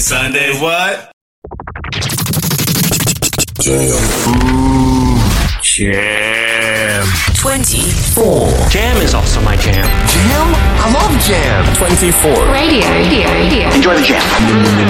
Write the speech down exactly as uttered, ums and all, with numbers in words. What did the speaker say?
Sunday, what? Jam. Ooh, jam. twenty-four. Jam is also my jam. Jam? I love jam. twenty-four. Radio, radio, radio. Enjoy the jam.